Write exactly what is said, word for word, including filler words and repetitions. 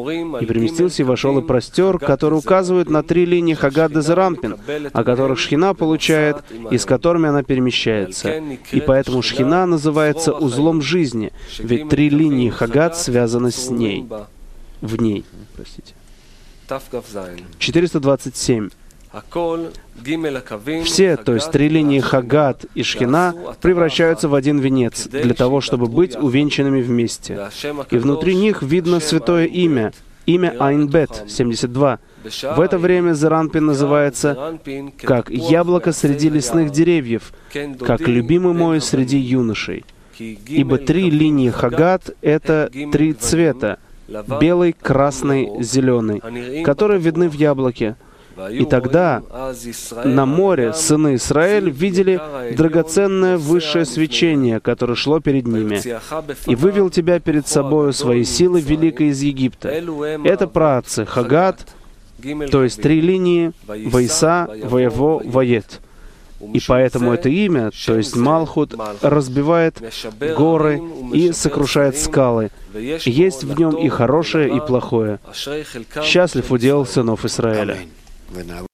И переместился и вошел и простер, который указывает на три линии Хагат де Зеранпин, о которых Шхина получает и с которыми она перемещается. И поэтому Шхина называется узлом жизни, ведь три линии Хагат связаны с ней. В ней. Простите. четыреста двадцать семь. Все, то есть три линии Хагат и Шхина, превращаются в один венец, для того, чтобы быть увенчанными вместе. И внутри них видно святое имя, имя Айн-Бет, семьдесят два. В это время Зеранпин называется как «яблоко среди лесных деревьев», как «любимый мой среди юношей». Ибо три линии Хагат — это три цвета — белый, красный, зеленый, которые видны в яблоке. И тогда на море сыны Израиль видели драгоценное высшее свечение, которое шло перед ними. «И вывел тебя перед собою своей силой великой из Египта». Это праотцы Хагат, то есть три линии Вайса, Воево, Вает. И поэтому это имя, то есть Малхут, разбивает горы и сокрушает скалы. Есть в нем и хорошее, и плохое. Счастлив удел сынов Израиля.